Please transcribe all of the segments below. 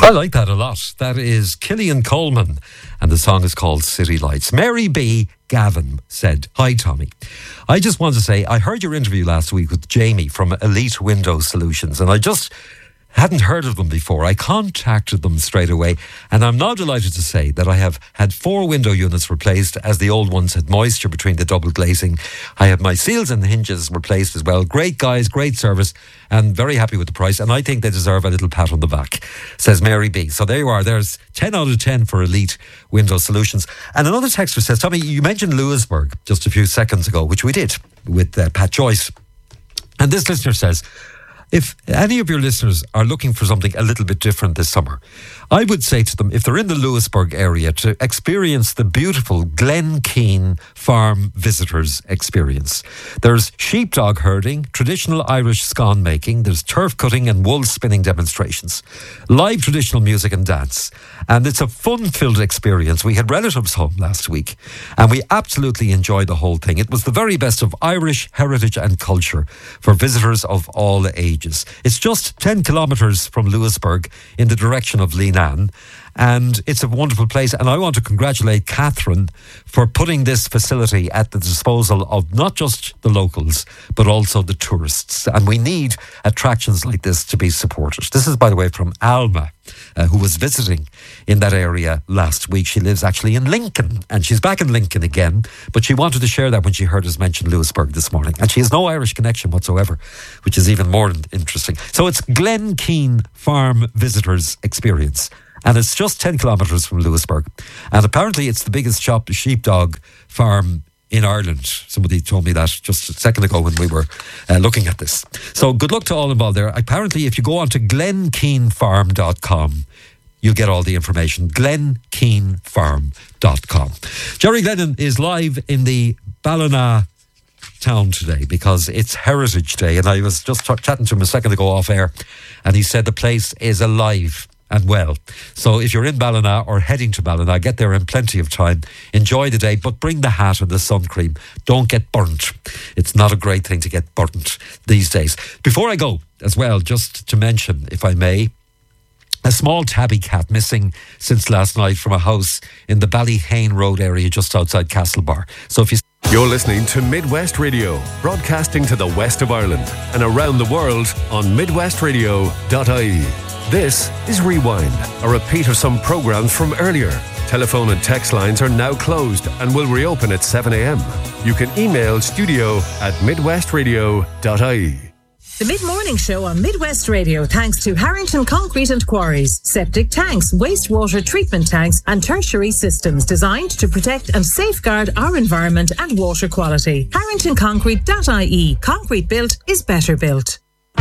I like that a lot. That is Killian Coleman, and the song is called City Lights. Mary B. Gavin said, "Hi Tommy, I just want to say I heard your interview last week with Jamie from Elite Window Solutions, and I just hadn't heard of them before. I contacted them straight away, and I'm now delighted to say that I have had 4 window units replaced, as the old ones had moisture between the double glazing. I had my seals and hinges replaced as well. Great guys, great service, and very happy with the price, and I think they deserve a little pat on the back," says Mary B. So there you are. There's 10 out of 10 for Elite Window Solutions. And another texter says, "Tommy, you mentioned Lewisburg just a few seconds ago," which we did with Pat Joyce. And this listener says, "If any of your listeners are looking for something a little bit different this summer, I would say to them, if they're in the Lewisburg area, to experience the beautiful Glen Keane Farm Visitors Experience. There's sheepdog herding, traditional Irish scone making, there's turf cutting and wool spinning demonstrations, live traditional music and dance. And it's a fun-filled experience. We had relatives home last week, and we absolutely enjoyed the whole thing. It was the very best of Irish heritage and culture for visitors of all ages. It's just 10 kilometres from Lewisburg in the direction of Leenane, and it's a wonderful place. And I want to congratulate Catherine for putting this facility at the disposal of not just the locals, but also the tourists. And we need attractions like this to be supported." This is, by the way, from Alma, who was visiting in that area last week. She lives actually in Lincoln, and she's back in Lincoln again, but she wanted to share that when she heard us mention Lewisburg this morning. And she has no Irish connection whatsoever, which is even more interesting. So it's Glen Keane Farm Visitors Experience, and it's just 10 kilometres from Lewisburg. And apparently it's the biggest sheepdog farm in Ireland. Somebody told me that just a second ago when we were looking at this. So good luck to all involved there. Apparently, if you go on to glenkeanefarm.com, you'll get all the information. glenkeanefarm.com. Jerry Glennon is live in the Ballina town today because it's Heritage Day, and I was just chatting to him a second ago off air, and he said the place is alive and well. So if you're in Ballina or heading to Ballina, get there in plenty of time. Enjoy the day, but bring the hat and the sun cream. Don't get burnt. It's not a great thing to get burnt these days. Before I go as well, just to mention, if I may, a small tabby cat missing since last night from a house in the Ballyhane Road area just outside Castlebar. So if You're listening to Midwest Radio, broadcasting to the west of Ireland and around the world on midwestradio.ie. This is Rewind, a repeat of some programmes from earlier. Telephone and text lines are now closed and will reopen at 7 a.m. You can email studio@midwestradio.ie. The Mid-Morning Show on Midwest Radio, thanks to Harrington Concrete and Quarries. Septic tanks, wastewater treatment tanks and tertiary systems designed to protect and safeguard our environment and water quality. HarringtonConcrete.ie. Concrete built is better built.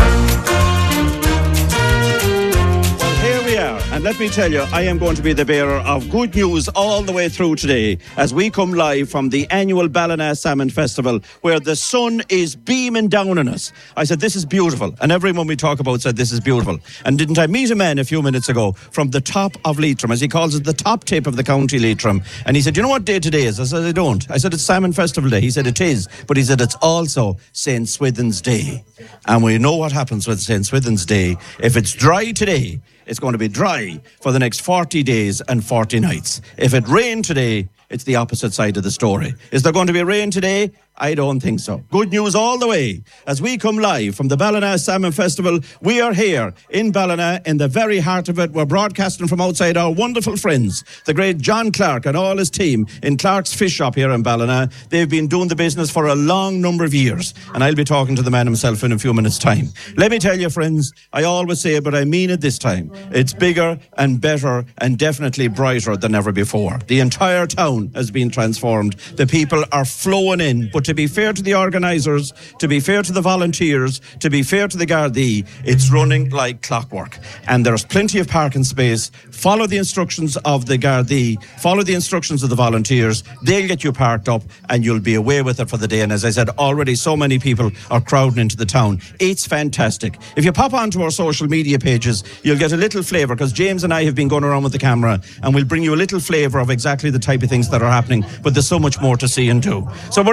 And let me tell you, I am going to be the bearer of good news all the way through today as we come live from the annual Ballina Salmon Festival, where the sun is beaming down on us. I said, this is beautiful. And everyone we talk about said, this is beautiful. And didn't I meet a man a few minutes ago from the top of Leitrim, as he calls it, the top tip of the county Leitrim. And he said, you know what day today is? I said, I don't. I said, it's Salmon Festival Day. He said, it is. But he said, it's also St. Swithin's Day. And we know what happens with St. Swithin's Day. If it's dry today, it's going to be dry for the next 40 days and 40 nights. If it rained today, it's the opposite side of the story. Is there going to be rain today? I don't think so. Good news all the way. As we come live from the Ballina Salmon Festival, we are here in Ballina, in the very heart of it. We're broadcasting from outside our wonderful friends, the great John Clark and all his team in Clark's Fish Shop here in Ballina. They've been doing the business for a long number of years, and I'll be talking to the man himself in a few minutes' time. Let me tell you, friends, I always say it, but I mean it this time. It's bigger and better and definitely brighter than ever before. The entire town has been transformed. The people are flowing in, but to be fair to the organisers, to be fair to the volunteers, to be fair to the Gardaí, it's running like clockwork. And there's plenty of parking space. Follow the instructions of the Gardaí, follow the instructions of the volunteers. They'll get you parked up and you'll be away with it for the day. And as I said, already so many people are crowding into the town. It's fantastic. If you pop onto our social media pages, you'll get a little flavour, because James and I have been going around with the camera, and we'll bring you a little flavour of exactly the type of things that are happening. But there's so much more to see and do. So we're in to do the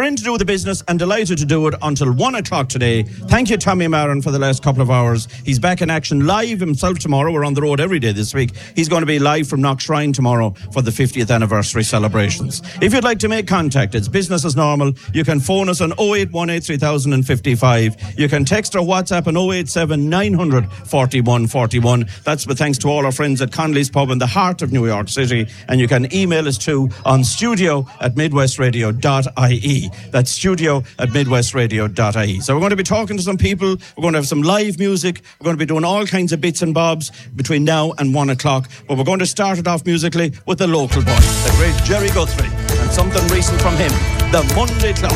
the business and delighted to do it until 1 o'clock today. Thank you, Tommy Maron, for the last couple of hours. He's back in action live himself tomorrow. We're on the road every day this week. He's going to be live from Knockshrine tomorrow for the 50th anniversary celebrations. If you'd like to make contact, it's business as normal. You can phone us on 0818 3055. You can text or WhatsApp on 087 900 4141. That's with thanks to all our friends at Conley's Pub in the heart of New York City. And you can email us too on studio@midwestradio.ie. That's studio@midwestradio.ie. So we're going to be talking to some people. We're going to have some live music. We're going to be doing all kinds of bits and bobs between now and 1 o'clock. But we're going to start it off musically with the local boy, the great Jerry Guthrie, and something recent from him, the Monday Clock.